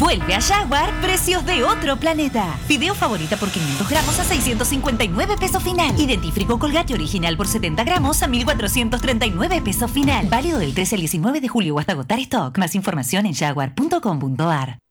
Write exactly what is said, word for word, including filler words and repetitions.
Vuelve a Jaguar, precios de otro planeta. Fideo favorita por quinientos gramos a seiscientos cincuenta y nueve pesos final. Y dentífrico Colgate original por setenta gramos a mil cuatrocientos treinta y nueve pesos final. Válido del trece al diecinueve de julio o hasta agotar stock. Más información en jaguar punto com punto a r.